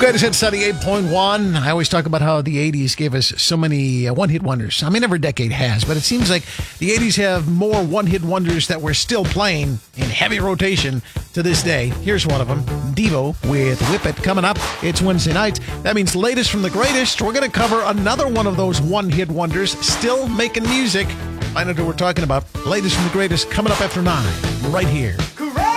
Greatest Hits 78.1. I always talk about how the 80s gave us so many one-hit wonders. I mean, every decade has, but it seems like the 80s have more one-hit wonders that we're still playing in heavy rotation to this day. Here's one of them, Devo with Whip It. Coming up, it's Wednesday night. That means latest from the greatest. We're going to cover another one of those one-hit wonders still making music. Find out who we're talking about. Latest from the greatest coming up after 9, right here